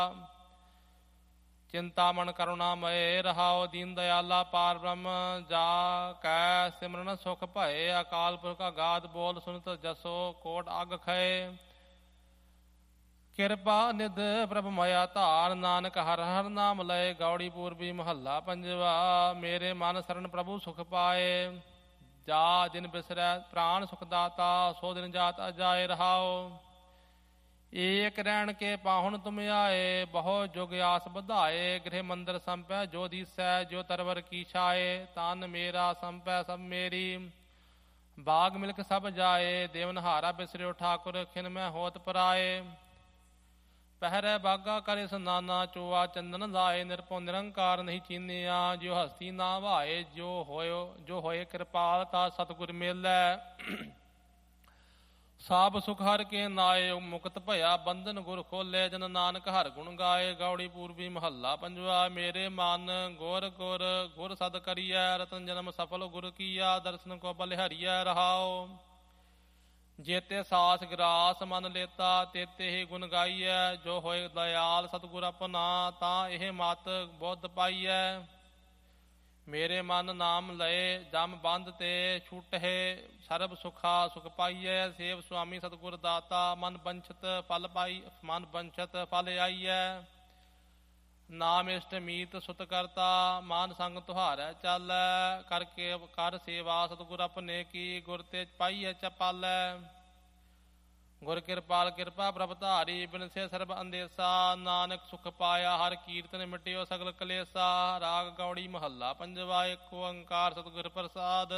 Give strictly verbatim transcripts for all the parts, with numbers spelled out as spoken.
ਚਿੰਤਾਮਨ ਕਰੁਣਾਮਏ ਰਹਾਉ। ਦੀਨ ਦਿਆਲਾ ਪਾਰ ਬ੍ਰਹਮ ਜਾ ਕੈ ਸਿਮਰਨ ਸੁਖ ਭਏ। ਅਕਾਲ ਪੁਰਖ ਅਗਾਧ ਬੋਲ ਸੁਨਤ ਜਸੋ ਕੋਟ ਅਗ ਖਏ। ਕਿਰਪਾ ਨਿਧ ਪ੍ਰਭ ਮਾਇਆ ਧਾਰ ਨਾਨਕ ਹਰ ਹਰ ਨਾਮ ਲਏ। ਗੌੜੀ ਪੂਰਬੀ ਮਹੱਲਾ ਪੰਜਵਾ। ਮੇਰੇ ਮਨ ਸਰਨ ਪ੍ਰਭੂ ਸੁਖ ਪਾਏ। ਜਾ ਦਿਨ ਬਿਸਰੈ ਪ੍ਰਾਣ ਸੁਖ ਦਾਤਾ ਸੋ ਦਿਨ ਜਾਤ ਅਜਾਏ ਰਹਾਉ। ਏਕ ਰਹਿਣ ਕੇ ਪਾਹੁਣ ਤੁਮ ਆਏ ਬਹੁ ਜੁਗ ਆਸ ਵਧਾਏ। ਗ੍ਰਹਿ ਮੰਦਰ ਸੰਪੈ ਜੋ ਦੀਸੈ ਜੋ ਤਰਵਰ ਕੀ ਛਾਏ। ਤਨ ਮੇਰਾ ਸੰਪੈ ਸਭ ਮੇਰੀ ਬਾਗ ਮਿਲਕ ਸਭ ਜਾਏ। ਦੇਵਨਹਾਰਾ ਬਿਸਰਿਓ ਠਾਕੁਰ ਖਿਨ ਮੈਂ ਹੋਤ ਪਰਾਏ। ਪਹਿਰੈ ਬਾਗਾ ਕਰੇ ਸਨਾਨਾ ਚੋਆ ਚੰਦਨ ਲਾਏ। ਨਿਰਭਉ ਨਿਰੰਕਾਰ ਨਹੀਂ ਚੀਨਿਆ ਜਿਉ ਹਸਤੀ ਨਾ ਭਾਏ। ਜੋ ਹੋਇਓ ਜੋ ਹੋਏ ਕਿਰਪਾਲ ਤਾ ਸਤਿਗੁਰ ਮੇਲੈ। ਸਾਬ ਸੁਖ ਹਰ ਕੇ ਨਾਏ ਮੁਕਤ ਭਇਆ ਬੰਧਨ ਗੁਰ ਖੋਲੇ। ਜਨ ਨਾਨਕ ਹਰ ਗੁਣ ਗਾਏ। ਗੌੜੀ ਪੂਰਬੀ ਮਹੱਲਾ ਪੰਜਵਾ। ਮੇਰੇ ਮਨ ਗੁਰ ਗੁਰ ਗੁਰ ਸਦ ਕਰੀਐ। ਰਤਨ ਜਨਮ ਸਫਲ ਗੁਰ ਕੀਆ। ਦਰਸ਼ਨ ਕੋ ਬਲਿਹਰੀਐ ਰਹਾਉ। ਜੇਤੇ ਸਾਸ ਗਰਾਸ ਮਨ ਲੇਤਾ ਤੇਤੇ ਹੀ ਗੁਣ ਗਾਈਐ। ਜੋ ਹੋਏ ਦਇਆਲ ਸਤਿਗੁਰ ਆਪਣਾ ਤਾਂ ਇਹ ਮਤ ਬੁੱਧ ਪਾਈਐ। ਮੇਰੇ ਮਨ ਨਾਮ ਲਏ ਜਮ ਬੰਧ ਤੇ ਛੁਟਹਿ। ਸਰਬ ਸੁਖਾ ਸੁਖ ਪਾਈਐ। ਸੇਵ ਸੁਆਮੀ ਸਤਿਗੁਰ ਦਾਤਾ ਮਨ ਬੰਛਤ ਫਲ ਪਾਈ ਮਨ ਬੰਛਤ ਫਲ ਆਈਐ। ਨਾਮ ਇਸ਼ਟ ਮੀਤ ਸੁਤ ਕਰਤਾ ਮਾਨ ਸੰਗ ਤੁਹਾਰੈ ਚਾਲੈ। ਕਰਕੇ ਕਰ ਸੇਵਾ ਸਤਿਗੁਰ ਆਪਣੇ ਕੀ ਗੁਰ ਤੇ ਪਾਈਐ ਚਪਾਲੈ। ਗੁਰ ਕਿਰਪਾਲ ਕਿਰਪਾ ਪ੍ਰਭ ਧਾਰੀ ਬਿਨਸੇ ਸਰਬ ਅੰਦੇਸਾ। ਨਾਨਕ ਸੁਖ ਪਾਇਆ ਹਰ ਕੀਰਤਨ ਮਿਟਿਓ ਸਗਲ ਕਲੇਸਾ। ਰਾਗ ਗੌੜੀ ਮਹੱਲਾ ਪੰਜਵਾ। ਏਕ ਓੰਕਾਰ ਸਤਿਗੁਰ ਪ੍ਰਸਾਦ।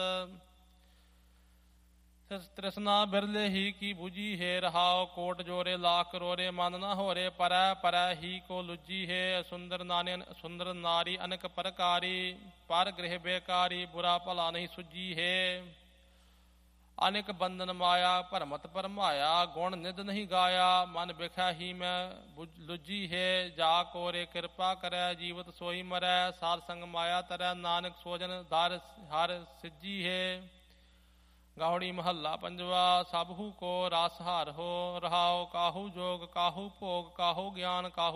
ਤ੍ਰਿਸ਼ਨਾ ਬਿਰਲੇ ਹੀ ਕੀ ਬੁਝੀ ਹੈ ਰਹਾਉ। ਕੋਟ ਜੋਰੇ ਲਾਖ ਕਰੋਰੇ ਮਨ ਨਾ ਹੋਰੇ। ਪਰੈ ਪਰੈ ਹੀ ਕੋ ਲੁੱਜੀ ਹੈ। ਸੁੰਦਰ ਨਾਨੇ ਸੁੰਦਰ ਨਾਰੀ ਅਨਕ ਪ੍ਰਕਾਰੀ। ਪਰ ਗ੍ਰਹਿ ਬੇਕਾਰੀ ਬੁਰਾ ਭਲਾ ਨਹੀਂ ਸੁਝੀ ਹੈ। ਅਨੇਕ ਬੰਧਨ ਮਾਇਆ ਭਰਮਤ ਭਰਮਾਇਆ। ਗੁਣ ਨਿਧ ਨਹੀਂ ਗਾਇਆ ਮਨ ਬਿਖਿਆ ਹੀ ਮੈਂ ਲੁੱਜੀ ਹੈ। ਜਾ ਕੋਰੇ ਕਿਰਪਾ ਕਰੈ ਜੀਵਤ ਸੋਈ ਮਰੈ। ਸਾਧ ਸੰਗ ਮਾਇਆ ਤਰੈ ਨਾਨਕ ਸੋਜਨ ਦਰ ਹਰ ਸਿੱਜੀ ਹੈ। ਗੌੜੀ ਮਹੱਲਾ ਪੰਜਵਾ। ਸਭਹੂ ਕੋ ਰਸ ਹਰਿ ਹੋ ਰਹਾਉ। ਕਾਹੂ ਜੋਗ ਕਾਹੂ ਭੋਗ ਕਾਹੂ ਗਿਆਨ ਕਾਹੂ